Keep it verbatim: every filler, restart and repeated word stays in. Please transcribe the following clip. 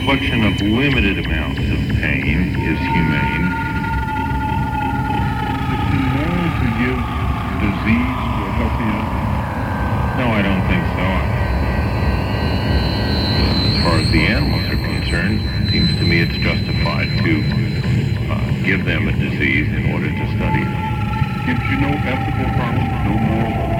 infliction of limited amounts of pain is humane. Is it moral to give disease to a healthy animal? No, I don't think so. As far as the animals are concerned, it seems to me it's justified to uh, give them a disease in order to study it. Gives you no ethical problem, no moral